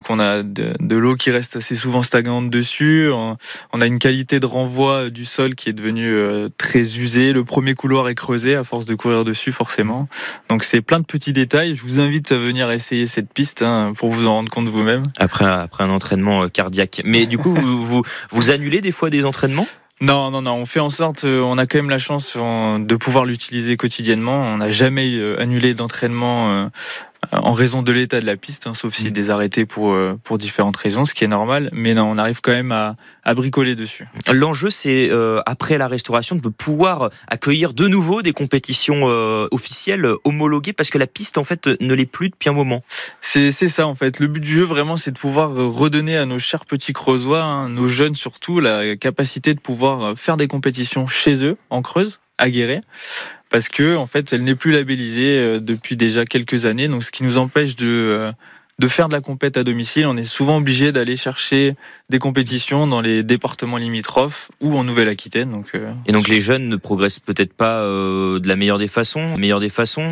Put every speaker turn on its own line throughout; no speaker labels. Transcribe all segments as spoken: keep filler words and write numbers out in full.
donc on a de, de l'eau qui reste assez souvent stagnante dessus. On, on a une qualité de renvoi du sol qui est devenue euh, très usée. Le premier couloir est creusé à force de courir dessus, forcément. Donc c'est plein de petits détails. Je vous invite à venir essayer cette piste hein, pour vous en rendre compte vous-même.
Après, après un entraînement cardiaque. Mais du coup, vous, vous, vous annulez des fois des entraînements ?
Non, non, non, on fait en sorte, on a quand même la chance de pouvoir l'utiliser quotidiennement. On n'a jamais annulé d'entraînement en raison de l'état de la piste, hein, sauf si des arrêtés pour, pour différentes raisons, ce qui est normal. Mais non, on arrive quand même à, à bricoler dessus.
L'enjeu, c'est, euh, après la restauration, de pouvoir accueillir de nouveau des compétitions euh, officielles homologuées, parce que la piste, en fait, ne l'est plus depuis un moment.
C'est, c'est ça, en fait. Le but du jeu, vraiment, c'est de pouvoir redonner à nos chers petits Creusois, hein, nos jeunes surtout, la capacité de pouvoir faire des compétitions chez eux, en Creuse, à Guéret. Parce que, en fait, elle n'est plus labellisée depuis déjà quelques années. Donc, ce qui nous empêche de, de faire de la compète à domicile. On est souvent obligé d'aller chercher des compétitions dans les départements limitrophes ou en Nouvelle-Aquitaine. Donc, euh...
Et donc, les jeunes ne progressent peut-être pas euh, de la meilleure des façons, meilleure des façons.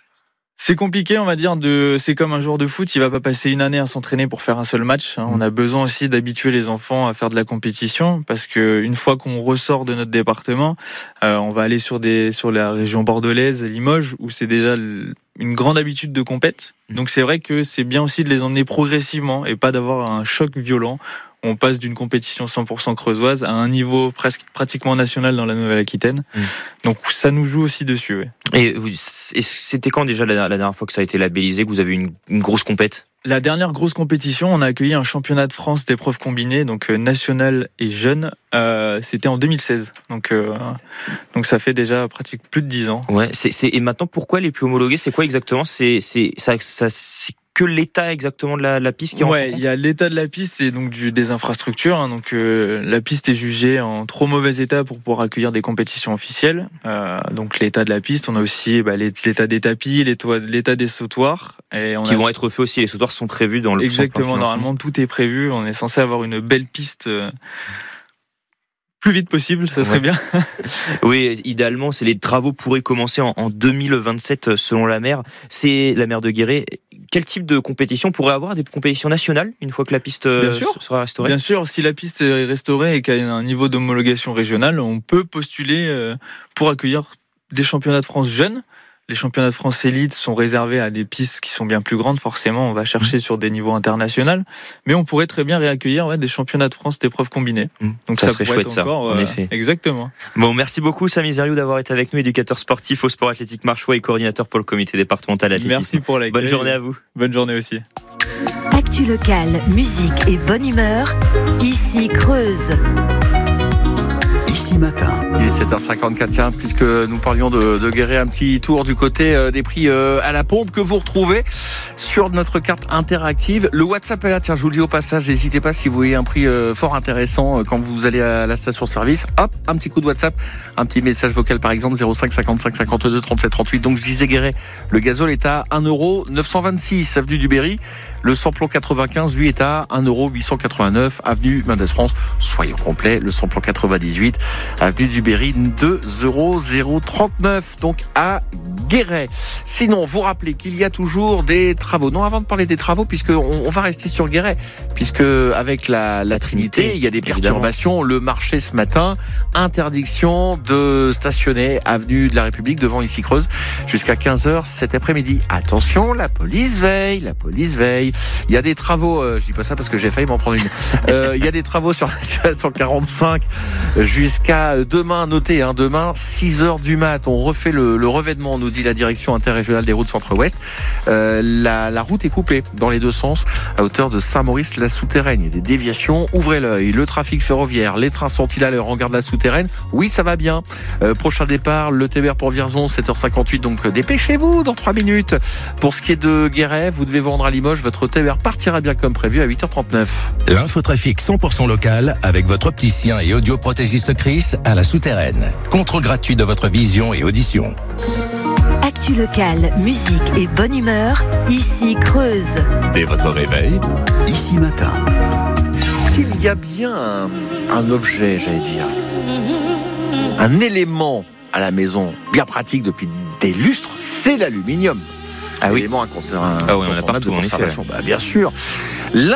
C'est compliqué, on va dire. De, c'est comme un joueur de foot, il va pas passer une année à s'entraîner pour faire un seul match. On a besoin aussi d'habituer les enfants à faire de la compétition, parce que une fois qu'on ressort de notre département, euh, on va aller sur des sur la région bordelaise, Limoges, où c'est déjà une grande habitude de compète. Donc c'est vrai que c'est bien aussi de les emmener progressivement et pas d'avoir un choc violent. On passe d'une compétition cent pour cent creusoise à un niveau presque pratiquement national dans la Nouvelle-Aquitaine. Mmh. Donc ça nous joue aussi dessus. Ouais.
Et, vous, et c'était quand déjà la, la dernière fois que ça a été labellisé, que vous avez eu une, une grosse compète ?
La dernière grosse compétition, on a accueilli un championnat de France d'épreuves combinées, donc euh, national et jeune. Euh, c'était en deux mille seize. Donc, euh, donc ça fait déjà pratiquement plus de dix ans.
Ouais. C'est, c'est, et maintenant, pourquoi les plus homologués ? C'est quoi exactement ? C'est, c'est, ça, ça, c'est que l'état exactement de la, la piste qui est en
Ouais, il y a l'état de la piste et donc du, des infrastructures. Hein, donc euh, la piste est jugée en trop mauvais état pour pouvoir accueillir des compétitions officielles. Euh, donc l'état de la piste, on a aussi bah, l'état des tapis, l'état, l'état des sautoirs. Et on
qui
a...
vont être faits aussi. Les sautoirs sont prévus dans le.
Exactement. Normalement, tout est prévu. On est censé avoir une belle piste. Euh... plus vite possible, ça serait ouais. bien.
Oui, idéalement, c'est les travaux pourraient commencer en, en deux mille vingt-sept selon la maire. C'est la maire de Guéret. Quel type de compétition pourrait avoir des compétitions nationales une fois que la piste bien sûr. sera restaurée ?
Bien sûr, si la piste est restaurée et qu'elle a un niveau d'homologation régionale, on peut postuler pour accueillir des championnats de France jeunes. Les championnats de France élite sont réservés à des pistes qui sont bien plus grandes. Forcément, on va chercher mmh. sur des niveaux internationaux. Mais on pourrait très bien réaccueillir ouais, des championnats de France d'épreuves combinées. Mmh. Donc
ça,
ça
serait
pourrait
chouette,
être
ça,
encore,
en
euh,
effet.
Exactement.
Bon, merci beaucoup, Samy Zeriou, d'avoir été avec nous, éducateur sportif au Sport Athlétique Marchois et coordinateur pour le comité départemental athlétisme.
Merci pour l'accueil.
Bonne journée à vous.
Bonne journée aussi.
Actu locale, musique et bonne humeur. Ici Creuse.
Ici matin. Il est sept heures cinquante-quatre, tiens, puisque nous parlions de, de Guéret, un petit tour du côté euh, des prix euh, à la pompe que vous retrouvez sur notre carte interactive. Le WhatsApp est là, tiens, je vous le dis au passage, n'hésitez pas si vous voyez un prix euh, fort intéressant euh, quand vous allez à la station-service. Hop, un petit coup de WhatsApp, un petit message vocal par exemple, zéro cinq cinquante-cinq cinquante-deux trente-sept trente-huit. Donc je disais Guéret, le gazole est à un euro neuf cent vingt-six, avenue du Berry. Le samplon quatre-vingt-quinze, lui, est à un euro huit cent quatre-vingt-neuf, avenue Mendès France. Soyons complets, le samplon quatre-vingt-dix-huit, avenue du Berry, deux euros zéro trente-neuf, donc à Guéret. Sinon, vous rappelez qu'il y a toujours des travaux. Non, avant de parler des travaux, puisque on, on va rester sur Guéret, puisque avec la, la Trinité, il y a des perturbations. Le marché ce matin, interdiction de stationner avenue de la République devant Ici Creuse jusqu'à quinze heures cet après-midi. Attention, la police veille, la police veille. Il y a des travaux, euh, je dis pas ça parce que j'ai failli m'en prendre une. Euh, il y a des travaux sur la cent quarante-cinq jusqu'à demain, notez, hein, demain, six heures du mat. On refait le, le revêtement, nous dit la direction interrégionale des routes centre-ouest. Euh, la, la route est coupée dans les deux sens à hauteur de Saint-Maurice-la-Souterraine. Il y a des déviations, ouvrez l'œil. Le trafic ferroviaire, les trains sont-ils à l'heure en gare de la Souterraine ? Oui, ça va bien. Euh, prochain départ, le T E R pour Vierzon, sept heures cinquante-huit, donc dépêchez-vous dans trois minutes. Pour ce qui est de Guéret, vous devez vous rendre à Limoges, votre T E R partira bien comme prévu à huit heures trente-neuf.
L'infotrafic cent pour cent local avec votre opticien et audioprothésiste Chris à la Souterraine. Contrôle gratuit de votre vision et audition.
Actu locale, musique et bonne humeur, ici Creuse.
Dès votre réveil,
Ici matin. S'il y a bien un, un objet, j'allais dire, un élément à la maison bien pratique depuis des lustres, c'est l'aluminium.
Ah oui.
Élément à conserver.
Ah oui, on a partout en effet.
Bah, bien sûr.